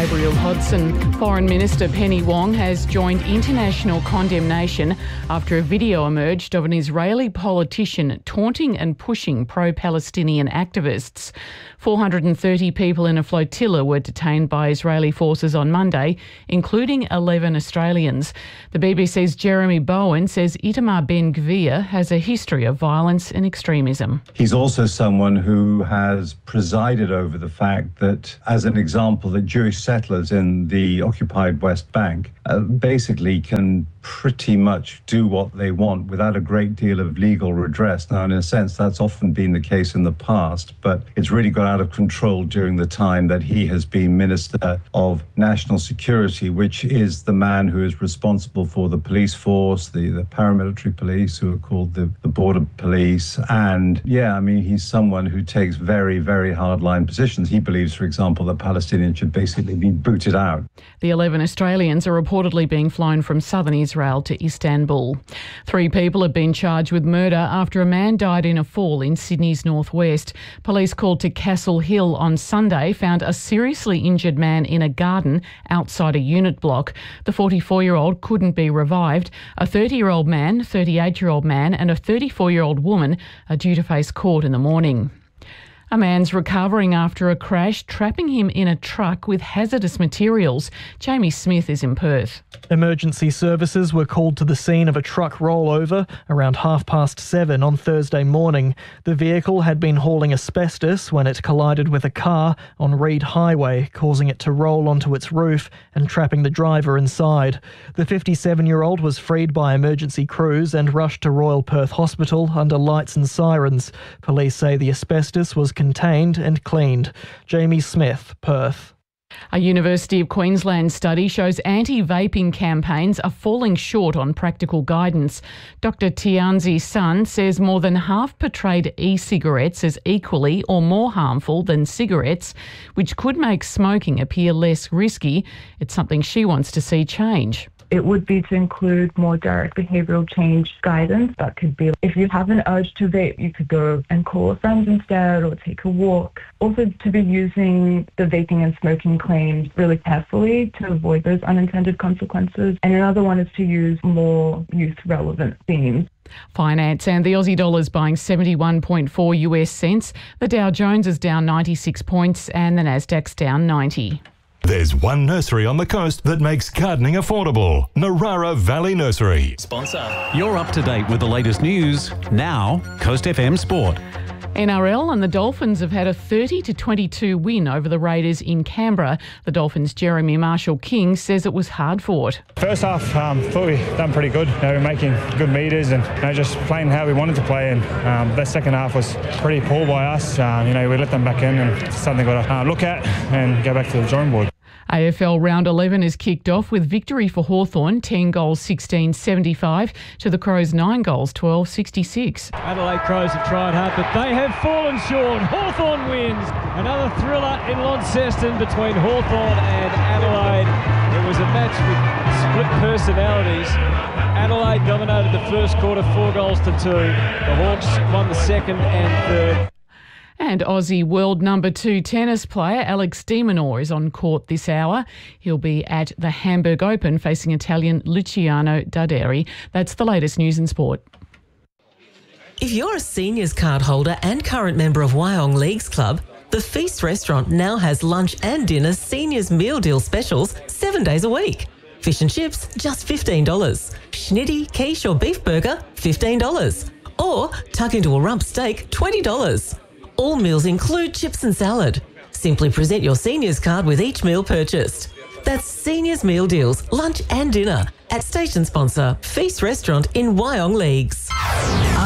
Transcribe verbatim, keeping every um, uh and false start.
Gabriel Hodson. Foreign Minister Penny Wong has joined international condemnation after a video emerged of an Israeli politician taunting and pushing pro-Palestinian activists. four hundred thirty people in a flotilla were detained by Israeli forces on Monday, including eleven Australians. The B B C's Jeremy Bowen says Itamar Ben-Gvir has a history of violence and extremism. He's also someone who has presided over the fact that, as an example, that Jewish settlers in the occupied West Bank uh, basically can pretty much do what they want without a great deal of legal redress. Now, in a sense, that's often been the case in the past, but it's really got out of control during the time that he has been Minister of National Security, which is the man who is responsible for the police force, the, the paramilitary police, who are called the, the border police. And yeah, I mean, he's someone who takes very, very hardline positions. He believes, for example, that Palestinians should basically be booted out. The eleven Australians are reportedly being flown from southern Israel to Istanbul. Three people have been charged with murder after a man died in a fall in Sydney's northwest. Police called to Castle Hill on Sunday found a seriously injured man in a garden outside a unit block. The forty-four-year-old couldn't be revived. A thirty-year-old man, thirty-eight-year-old man and a thirty-four-year-old woman are due to face court in the morning. A man's recovering after a crash, trapping him in a truck with hazardous materials. Jamie Smith is in Perth. Emergency services were called to the scene of a truck rollover around half past seven on Thursday morning. The vehicle had been hauling asbestos when it collided with a car on Reed Highway, causing it to roll onto its roof and trapping the driver inside. The fifty-seven-year-old was freed by emergency crews and rushed to Royal Perth Hospital under lights and sirens. Police say the asbestos was contained and cleaned. Jamie Smith, Perth. A University of Queensland study shows anti-vaping campaigns are falling short on practical guidance. Doctor Tianzi Sun says more than half portrayed e-cigarettes as equally or more harmful than cigarettes, which could make smoking appear less risky. It's something she wants to see change. It would be to include more direct behavioural change guidance. That could be if you have an urge to vape, you could go and call a friend instead or take a walk. Also to be using the vaping and smoking claims really carefully to avoid those unintended consequences. And another one is to use more youth-relevant themes. Finance and the Aussie dollar is buying seventy-one point four US cents. The Dow Jones is down ninety-six points and the Nasdaq's down ninety. There's one nursery on the coast that makes gardening affordable. Narara Valley Nursery. Sponsor. You're up to date with the latest news. Now, Coast F M Sport. N R L and the Dolphins have had a thirty to twenty-two win over the Raiders in Canberra. The Dolphins' Jeremy Marshall-King says it was hard fought. First half, um, thought we done pretty good. You know, we were making good meters and you know, just playing how we wanted to play. And um, the second half was pretty poor by us. Uh, you know, we let them back in and it's something we've got to uh, look at and go back to the drawing board. A F L round eleven is kicked off with victory for Hawthorn, ten goals sixteen seventy-five to the Crows nine goals twelve sixty-six. Adelaide Crows have tried hard, but they have fallen short. Hawthorn wins. Another thriller in Launceston between Hawthorn and Adelaide. It was a match with split personalities. Adelaide dominated the first quarter, four goals to two. The Hawks won the second and third. And Aussie world number two tennis player Alex de Minaur is on court this hour. He'll be at the Hamburg Open facing Italian Luciano Darderi. That's the latest news in sport. If you're a seniors card holder and current member of Wyong Leagues Club, the Feast restaurant now has lunch and dinner seniors meal deal specials seven days a week. Fish and chips, just fifteen dollars. Schnitty, quiche or beef burger, fifteen dollars. Or tuck into a rump steak, twenty dollars. All meals include chips and salad. Simply present your seniors card with each meal purchased. That's Seniors Meal Deals, lunch and dinner at station sponsor Feast Restaurant in Wyong Leagues.